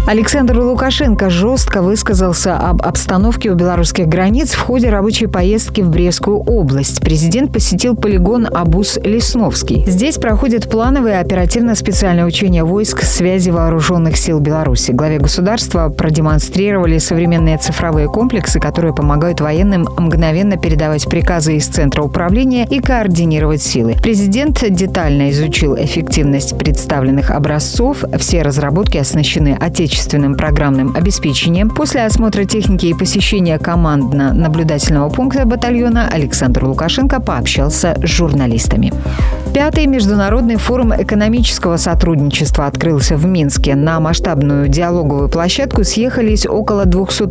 Александр Лукашенко жестко высказался об обстановке у белорусских границ в ходе рабочей поездки в Брестскую область. Президент посетил полигон Абус-Лесновский. Здесь проходит плановое оперативно-специальное учение войск связи вооруженных сил Беларуси. Главе государства продемонстрировали современные цифровые комплексы, которые помогают военным мгновенно передавать приказы из центра управления и координировать силы. Президент детально изучил эффективность представленных образцов. Все разработки оснащены отечественным программным обеспечением. После осмотра техники и посещения командно-наблюдательного пункта батальона Александр Лукашенко пообщался с журналистами. 5-й международный форум экономического сотрудничества открылся в Минске. На масштабную диалоговую площадку съехались около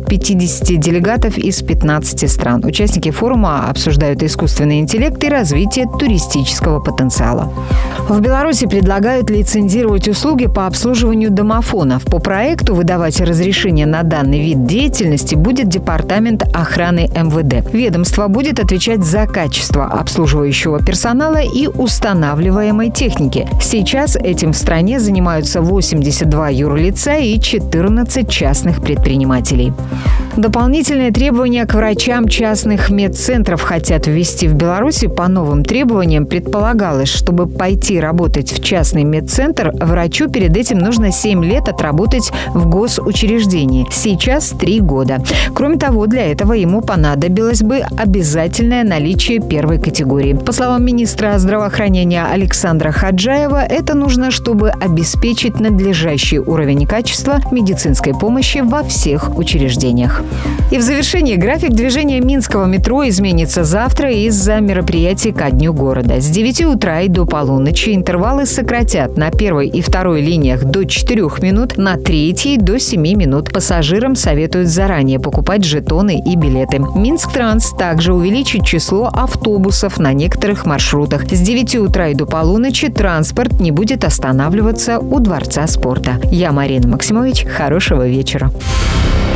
250 делегатов из 15 стран. Участники форума обсуждают искусственный интеллект и развитие туристического потенциала. В Беларуси предлагают лицензировать услуги по обслуживанию домофонов. По проекту выдавать разрешение на данный вид деятельности будет Департамент охраны МВД. Ведомство будет отвечать за качество обслуживающего персонала и устанавливаемой техники. Сейчас этим в стране занимаются 82 юрлица и 14 частных предпринимателей. Дополнительные требования к врачам частных медцентров хотят ввести в Беларуси. По новым требованиям предполагалось, чтобы пойти работать в частный медцентр, врачу перед этим нужно 7 лет отработать в госучреждении. Сейчас 3 года. Кроме того, для этого ему понадобилось бы обязательное наличие первой категории. По словам министра здравоохранения Александра Хаджаева, это нужно, чтобы обеспечить надлежащий уровень качества медицинской помощи во всех учреждениях. И в завершении график движения минского метро изменится завтра из-за мероприятий ко дню города. С 9 утра и до полуночи интервалы сократят на 1 и 2 линиях до 4 минут, на 3 до 7 минут. Пассажирам советуют заранее покупать жетоны и билеты. Минсктранс также увеличит число автобусов на некоторых маршрутах. С 9 утра и до полуночи транспорт не будет останавливаться у Дворца спорта. Я Марина Максимович. Хорошего вечера.